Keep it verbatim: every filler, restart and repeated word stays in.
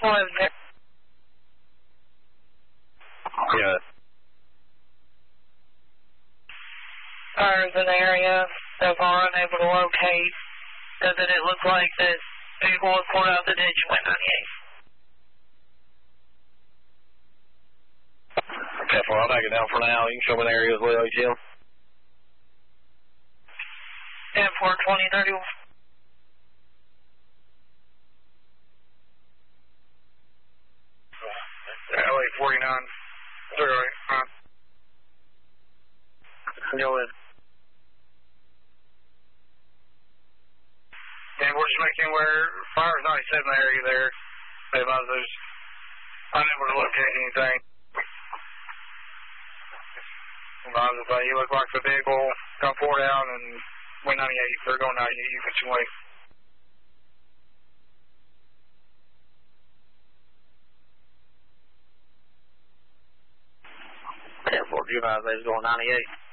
live there. Yeah. Fires in the area so far unable to locate. Doesn't it look like this vehicle was pulled out of the ditch and went ninety-eight? Okay, well, I'll take it down for now. You can show me the area as well, H M. ten four twenty thirty-one. L A forty-nine. zero eight nine. Go in. And we're just making where fire's ninety-seven area there. They advise there's unable to locate anything. Advise if you look like the vehicle got poured out and went ninety-eight. They're going ninety-eight. You can wait. ten four, you advise they's going ninety-eight.